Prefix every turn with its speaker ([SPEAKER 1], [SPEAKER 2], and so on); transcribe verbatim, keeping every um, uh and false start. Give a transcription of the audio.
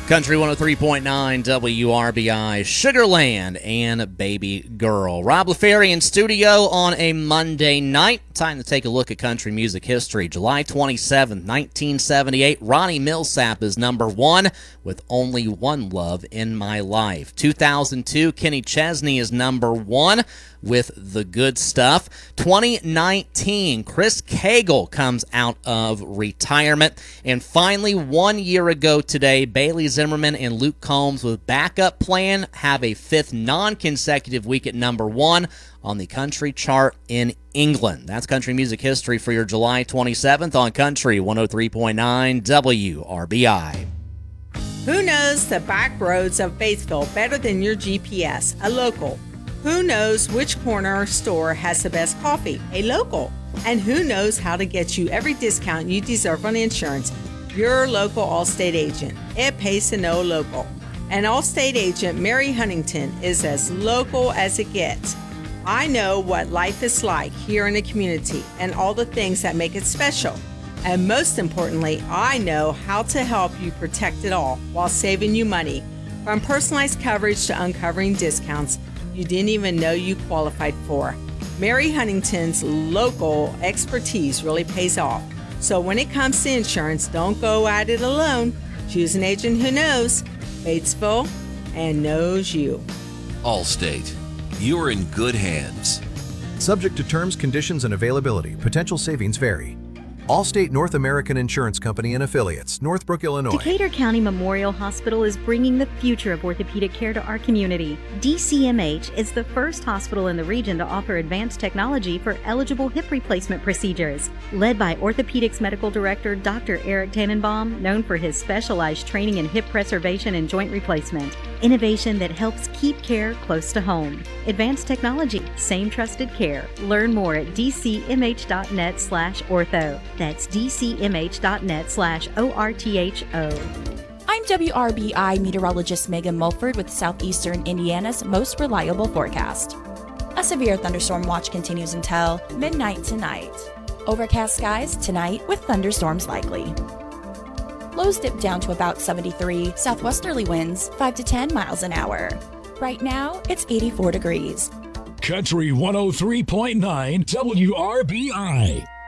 [SPEAKER 1] Country one oh three point nine W R B I, Sugarland and Baby Girl. Rob LaFerry in studio on a Monday night. Time to take a look at country music history. July twenty-seventh, nineteen seventy-eight, Ronnie Milsap is number one with Only One Love in My Life. two thousand two, Kenny Chesney is number one with The Good Stuff. twenty nineteen, Chris Cagle comes out of retirement. And finally, one year ago today, Bailey Zimmerman and Luke Combs with Backup Plan have a fifth non-consecutive week at number one on the country chart in England. That's country music history for your July twenty-seventh on Country one oh three point nine W R B I.
[SPEAKER 2] Who knows the back roads of Batesville better than your G P S? A local. Who knows which corner store has the best coffee? A local. And who knows how to get you every discount you deserve on insurance? Your local Allstate agent. It pays to know local. And Allstate agent Mary Huntington is as local as it gets. I know what life is like here in the community and all the things that make it special. And most importantly, I know how to help you protect it all while saving you money. From personalized coverage to uncovering discounts you didn't even know you qualified for. Mary Huntington's local expertise really pays off. So when it comes to insurance, don't go at it alone. Choose an agent who knows Batesville and knows you.
[SPEAKER 3] Allstate. You're in good hands.
[SPEAKER 4] Subject to terms, conditions, and availability. Potential savings vary. Allstate North American Insurance Company and Affiliates, Northbrook, Illinois.
[SPEAKER 5] Decatur County Memorial Hospital is bringing the future of orthopedic care to our community. D C M H is the first hospital in the region to offer advanced technology for eligible hip replacement procedures. Led by Orthopedics Medical Director Doctor Eric Tannenbaum, known for his specialized training in hip preservation and joint replacement. Innovation that helps keep care close to home. Advanced technology, same trusted care. Learn more at dcmh.net slash ortho. That's dcmh.net slash O R T H O.
[SPEAKER 6] I'm W R B I meteorologist Megan Mulford with Southeastern Indiana's most reliable forecast. A severe thunderstorm watch continues until midnight tonight. Overcast skies tonight with thunderstorms likely. Lows dip down to about seventy-three, southwesterly winds five to ten miles an hour. Right now, it's eighty-four degrees.
[SPEAKER 7] Country one oh three point nine W R B I.